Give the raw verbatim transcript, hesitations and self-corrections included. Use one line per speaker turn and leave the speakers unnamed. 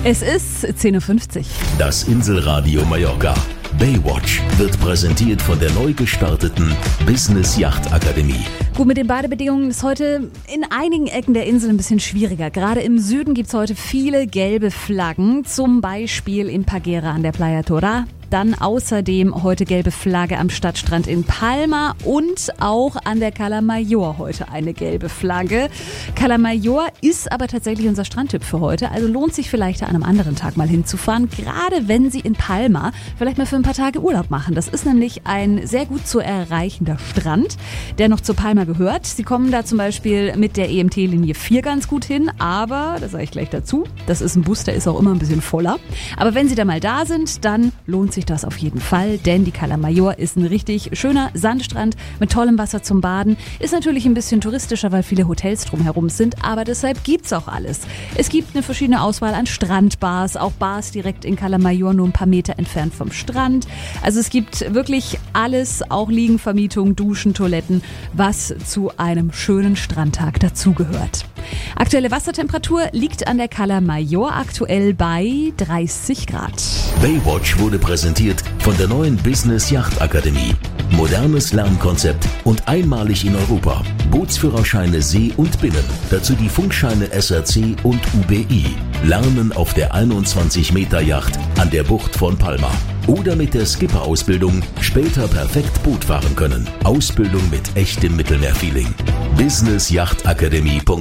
Es ist zehn Uhr fünfzig.
Das Inselradio Mallorca. Baywatch wird präsentiert von der neu gestarteten Business Yacht Akademie.
Gut, mit den Badebedingungen ist heute in einigen Ecken der Insel ein bisschen schwieriger. Gerade im Süden gibt es heute viele gelbe Flaggen, zum Beispiel in Paguera an der Playa Torá. Dann außerdem heute gelbe Flagge am Stadtstrand in Palma und auch an der Cala Mayor heute eine gelbe Flagge. Cala Mayor ist aber tatsächlich unser Strandtipp für heute, also lohnt sich vielleicht an einem anderen Tag mal hinzufahren, gerade wenn Sie in Palma vielleicht mal für ein paar Tage Urlaub machen. Das ist nämlich ein sehr gut zu erreichender Strand, der noch zu Palma gehört. Sie kommen da zum Beispiel mit der E M T-Linie vier ganz gut hin, aber, das sage ich gleich dazu, das ist ein Bus, der ist auch immer ein bisschen voller. Aber wenn Sie da mal da sind, dann lohnt sich das auf jeden Fall, denn die Cala Mayor ist ein richtig schöner Sandstrand mit tollem Wasser zum Baden. Ist natürlich ein bisschen touristischer, weil viele Hotels drumherum sind, aber deshalb gibt's auch alles. Es gibt eine verschiedene Auswahl an Strandbars, auch Bars direkt in Cala Mayor, nur ein paar Meter entfernt vom Strand. Also es gibt wirklich alles, auch Liegenvermietung, Duschen, Toiletten, was zu einem schönen Strandtag dazugehört. Aktuelle Wassertemperatur liegt an der Cala Mayor aktuell bei dreißig Grad.
Baywatch wurde präsentiert von der neuen Business Yacht Akademie. Modernes Lernkonzept und einmalig in Europa. Bootsführerscheine See und Binnen. Dazu die Funkscheine S R C und U B I. Lernen auf der einundzwanzig Meter Yacht an der Bucht von Palma. Oder mit der Skipper-Ausbildung später perfekt Boot fahren können. Ausbildung mit echtem Mittelmeerfeeling. business yacht akademie punkt